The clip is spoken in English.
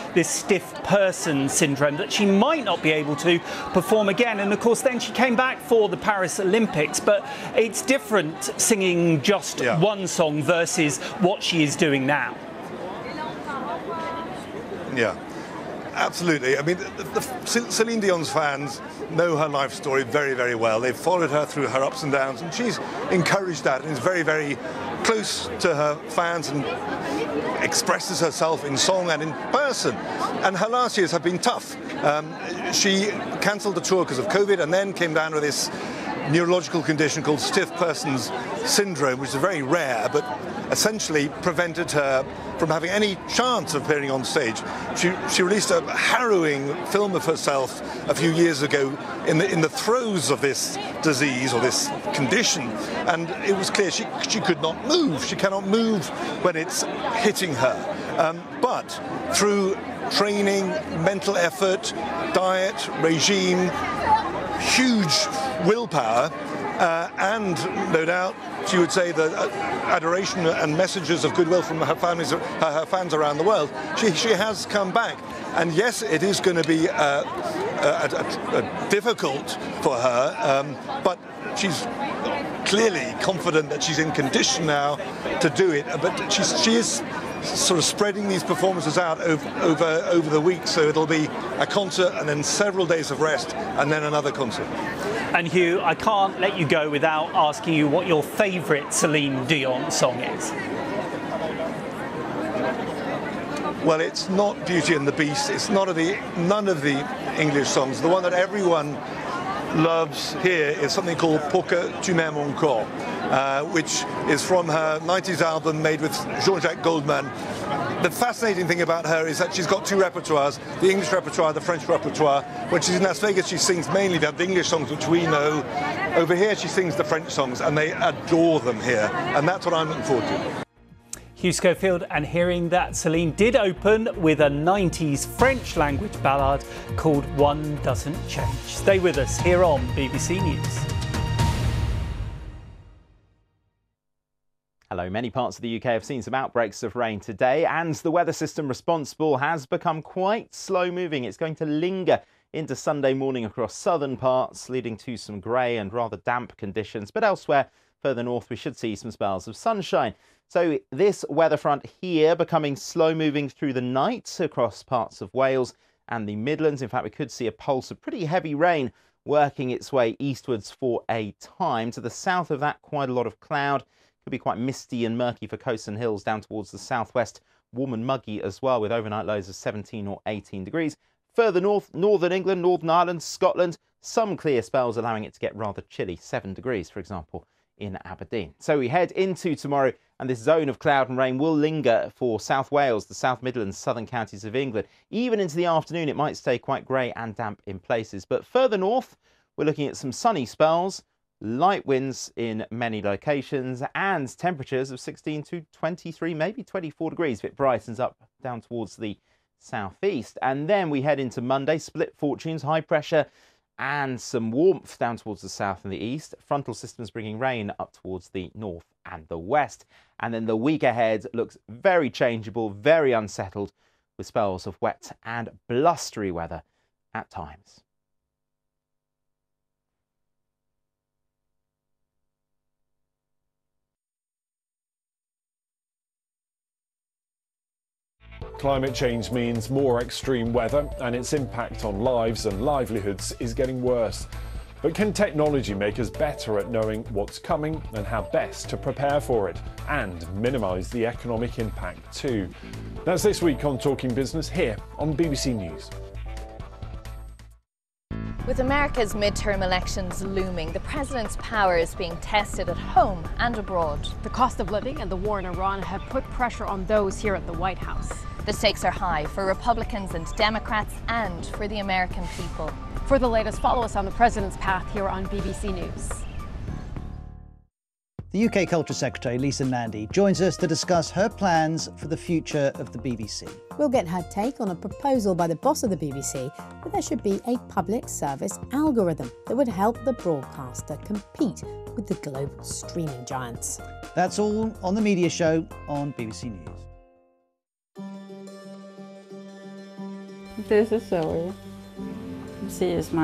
this stiff person syndrome, that she might not be able to perform again. And of course, then she came back for the Paris Olympics, but it's different singing just one song versus what she is doing now. Yeah, absolutely. I mean, Celine Dion's fans know her life story very, very well. They've followed her through her ups and downs, and she's encouraged that and is very, very close to her fans and expresses herself in song and in person. And her last years have been tough. She cancelled the tour because of COVID and then came down with this neurological condition called stiff person's syndrome, which is very rare, but essentially prevented her from having any chance of appearing on stage. She released a harrowing film of herself a few years ago in the throes of this disease or this condition, and it was clear she could not move. She cannot move when it's hitting her. But through training, mental effort, diet, regime, huge willpower, and no doubt she would say the adoration and messages of goodwill from her fans around the world, she has come back. And yes, it is going to be difficult for her, but she's clearly confident that she's in condition now to do it. But she is sort of spreading these performances out over the week, so it'll be a concert and then several days of rest and then another concert. And Hugh, I can't let you go without asking you what your favourite Celine Dion song is. Well, it's not Beauty and the Beast. It's none of the English songs. The one that everyone loves here is something called Pour que tu m'aimes encore, which is from her 90s album made with Jean-Jacques Goldman. The fascinating thing about her is that she's got two repertoires, the English repertoire, the French repertoire. When she's in Las Vegas, she sings mainly the English songs, which we know. Over here, she sings the French songs, and they adore them here. And that's what I'm looking forward to. Hugh Schofield, and hearing that Celine did open with a 90s French language ballad called One Doesn't Change. Stay with us here on BBC News. Hello, many parts of the UK have seen some outbreaks of rain today, and the weather system responsible has become quite slow moving. It's going to linger into Sunday morning across southern parts, leading to some grey and rather damp conditions. But elsewhere, further north, we should see some spells of sunshine. So this weather front here becoming slow moving through the night across parts of Wales and the Midlands. In fact, we could see a pulse of pretty heavy rain working its way eastwards for a time. To the south of that, quite a lot of cloud. Could be quite misty and murky for coasts and hills down towards the southwest. Warm and muggy as well, with overnight lows of 17 or 18 degrees. Further north, northern England, Northern Ireland, Scotland, some clear spells allowing it to get rather chilly, 7 degrees, for example, in Aberdeen. So we head into tomorrow, and this zone of cloud and rain will linger for South Wales, the South Midlands, southern counties of England. Even into the afternoon, it might stay quite grey and damp in places. But further north, we're looking at some sunny spells, light winds in many locations, and temperatures of 16 to 23, maybe 24 degrees if it brightens up down towards the southeast. And then we head into Monday, split fortunes, high pressure and some warmth down towards the south and the east. Frontal systems bringing rain up towards the north and the west. And then the week ahead looks very changeable, very unsettled, with spells of wet and blustery weather at times. Climate change means more extreme weather, and its impact on lives and livelihoods is getting worse. But can technology make us better at knowing what's coming and how best to prepare for it, and minimise the economic impact too? That's this week on Talking Business here on BBC News. With America's midterm elections looming, the president's power is being tested at home and abroad. The cost of living and the war in Iran have put pressure on those here at the White House. The stakes are high for Republicans and Democrats and for the American people. For the latest, follow us on the president's path here on BBC News. The UK Culture Secretary, Lisa Nandy, joins us to discuss her plans for the future of the BBC. We'll get her take on a proposal by the boss of the BBC that there should be a public service algorithm that would help the broadcaster compete with the global streaming giants. That's all on The Media Show on BBC News. This is Zoe. She is my